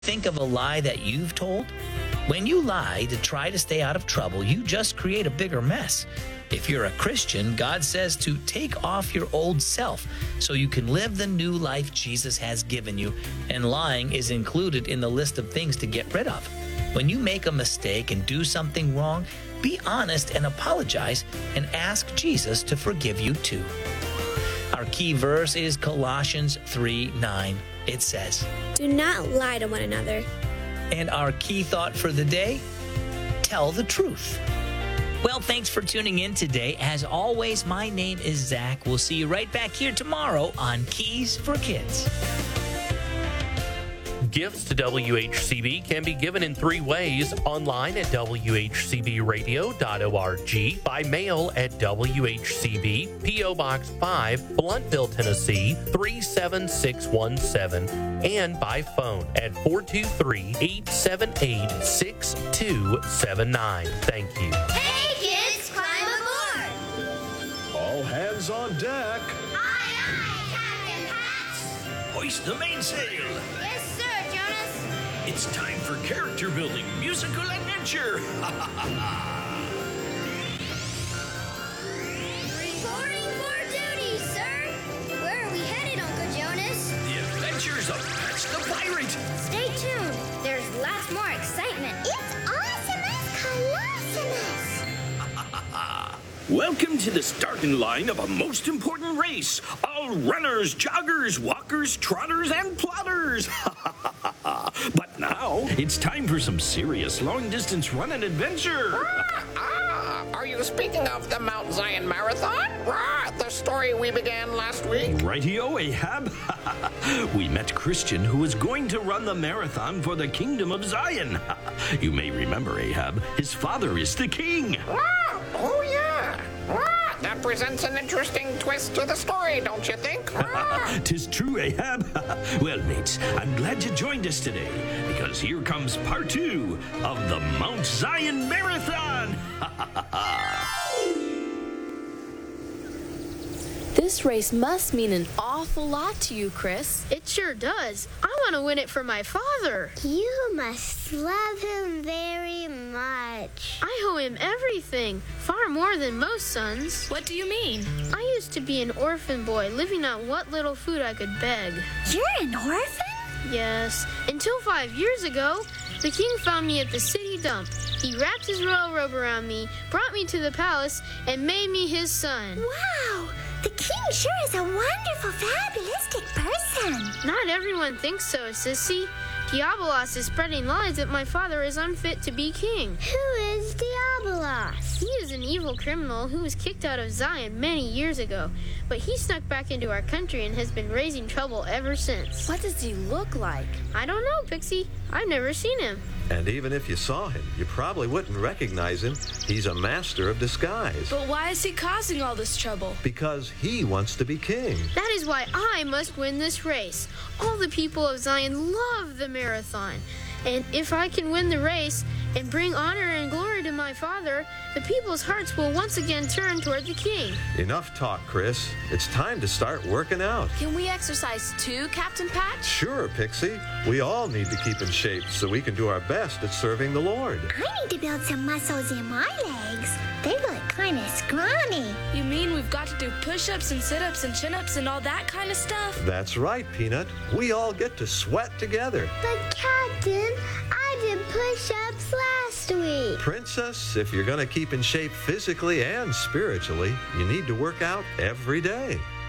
Think of a lie that you've told? When you lie to try to stay out of trouble, you just create a bigger mess. If you're a Christian, God says to take off your old self so you can live the new life Jesus has given you, and lying is included in the list of things to get rid of. When you make a mistake and do something wrong, be honest and apologize and ask Jesus to forgive you too. Our key verse is Colossians 3:9. It says, "Do not lie to one another." And our key thought for the day, tell the truth. Well, thanks for tuning in today. As always, my name is Zach. We'll see you right back here tomorrow on Keys for Kids. Gifts to WHCB can be given in 3 ways: online at WHCBradio.org, by mail at WHCB, P.O. Box 5, Blountville, Tennessee 37617, and by phone at 423-878-6279. Thank you. Hey kids, climb aboard! All hands on deck. Aye, aye, Captain Patch! Hoist the mainsail. Yes, sir, Jonas. It's time for character building musical adventure. Reporting for duty, sir. Where are we headed, Uncle Jonas? The adventures of Patch the Pirate. Stay tuned. There's lots more excitement. It's Awesomeness Colossumus. Welcome to the starting line of a most important race. All runners, joggers, walkers, trotters, and plotters. But now, it's time for some serious long-distance running adventure. Are you speaking of the Mount Zion Marathon? The story we began last week? Rightio, Ahab. We met Christian, who is going to run the marathon for the Kingdom of Zion. You may remember, Ahab, his father is the king. Oh, yeah. That presents an interesting twist to the story, don't you think? 'Tis true, Ahab. Well, mates, I'm glad you joined us today, because here comes part 2 of the Mount Zion Marathon. This race must mean an awful lot to you, Chris. It sure does. I want to win it for my father. You must love him very much. I owe him everything, far more than most sons. What do you mean? I used to be an orphan boy, living on what little food I could beg. You're an orphan? Yes, until 5 years ago, the king found me at the city dump. He wrapped his royal robe around me, brought me to the palace, and made me his son. Wow! The king sure is a wonderful, fabulistic person. Not everyone thinks so, Sissy. Diabolos is spreading lies that my father is unfit to be king. Who is Diabolos? He is an evil criminal who was kicked out of Zion many years ago, but he snuck back into our country and has been raising trouble ever since. What does he look like? I don't know, Pixie. I've never seen him. And even if you saw him, you probably wouldn't recognize him. He's a master of disguise. But why is he causing all this trouble? Because he wants to be king. That is why I must win this race. All the people of Zion love the marathon. And if I can win the race and bring honor and glory to my father, the people's hearts will once again turn toward the king. Enough talk, Chris. It's time to start working out. Can we exercise too, Captain Patch? Sure, Pixie. We all need to keep in shape so we can do our best at serving the Lord. I need to build some muscles in my legs. They look kind of scrawny. You mean we've got to do push-ups and sit-ups and chin-ups and all that kind of stuff? That's right, Peanut. We all get to sweat together. But Captain, I did push-ups last week. Princess, if you're going to keep in shape physically and spiritually, you need to work out every day.